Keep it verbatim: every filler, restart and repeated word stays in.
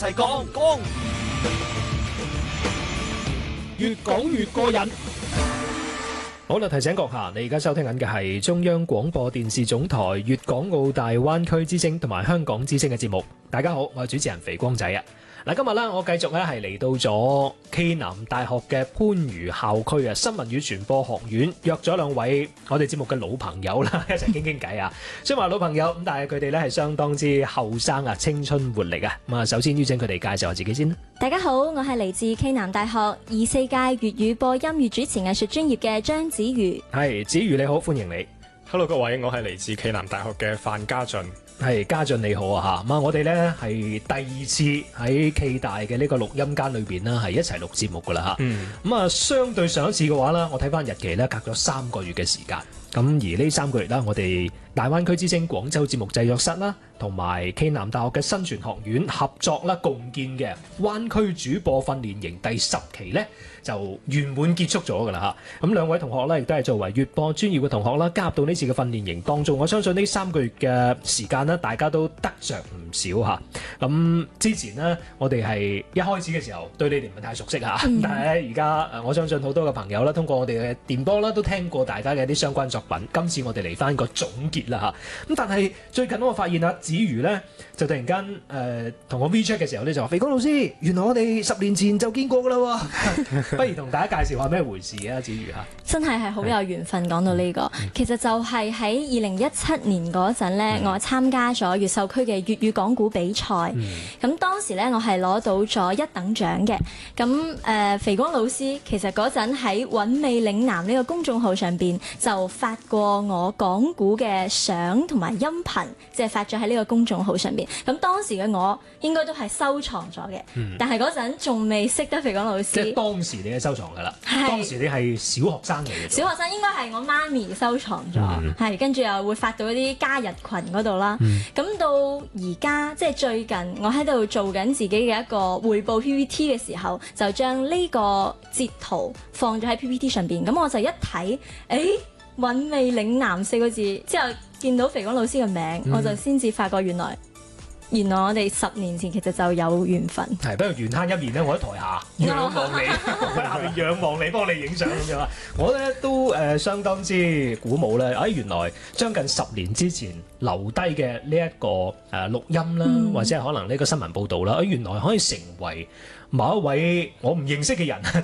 齊講講，越講越過癮。好啦，提醒閣下，你而家收聽緊嘅係中央廣播電視總台粵港澳大灣區之聲同埋香港之聲嘅節目。大家好，我係主持人肥光仔啊！嗱，今日咧我繼續咧係嚟到咗暨南大學嘅番禺校區啊，新聞與傳播學院約咗兩位我哋節目嘅老朋友啦，一齊傾傾偈啊！雖然話老朋友咁，但係佢哋咧係相當之後生啊，青春活力啊！咁啊，首先邀請佢哋介紹下自己先。 大家好，我係嚟自暨南大學二四屆粵語播音與主持藝術專業嘅張子瑜。 係子瑜你好，歡迎你。 Hello 各位，我係嚟自暨南大學嘅范家俊。 係家俊你好啊嚇，咁啊我哋咧係第二次喺暨大嘅呢個錄音間裏邊啦，係一齊錄節目噶啦嚇。嗯。咁啊，相對上一次嘅話啦，我睇翻日期咧，隔咗三個月嘅時間。咁而呢三個月啦，我哋大灣區之聲廣州節目製作室啦，同埋暨南大學嘅新傳學院合作啦，共建嘅灣區主播訓練營第十期咧，就圓滿結束咗㗎啦嚇。咁兩位同學咧，亦都係作為粵播專業嘅同學啦，加入到呢次嘅訓練營當中。我相信呢三個月嘅時間咧，大家都得着唔少嚇。咁之前呢，我哋係一開始嘅時候對你哋唔係太熟悉嚇，嗯、但係咧而家誒，我相信好多嘅朋友啦，通過我哋嘅電波啦，都聽過大家嘅一啲相關作品。今次我哋嚟翻個總結啦嚇。咁但係最近我發現啊，子瑜咧就突然間誒同我 WeChat 嘅時候咧就話：肥光老師，原來我哋十年前就見過㗎啦喎。不如同大家介紹下咩回事啊，子瑜嚇。 真係係好有緣分講到呢、這個，其實就係喺二零一七年嗰陣咧，嗯、我參加咗越秀區嘅粵語講古比賽。咁、嗯、當時咧，我係攞到咗一等獎嘅。咁誒、呃，肥光老師其實嗰陣喺韻味嶺南呢個公眾號上邊就發過我講古嘅相同埋音頻，即係發咗喺呢個公眾號上邊。咁當時嘅我應該都係收藏咗嘅，嗯、但係嗰陣仲未識得肥光老師。 即係當時你係收藏㗎啦， 係當時你係小學生嚟嘅。 小學生應該係我媽咪收藏咗，係跟住又會發到一啲加日群嗰度啦。咁、嗯、到而家即係最近，我喺度做緊自己嘅一個匯報 P P T 嘅時候，就將呢個截圖放咗喺 P P T 上邊。咁我就一睇，誒韻味嶺南四個字之後，見到肥光老師嘅名，嗯、我就先至發覺原來。原來我哋十年前其實就有緣分。係，不如緣慳一面咧，我喺台下仰望你，我喺下面仰望你，幫你影相咁樣啊！我咧都誒、呃、相當之鼓舞咧。哎，原來將近十年之前留低嘅呢一個誒、呃、錄音啦，嗯、或者係可能呢個新聞報導啦，哎，原來可以成為某一位我唔認識嘅人。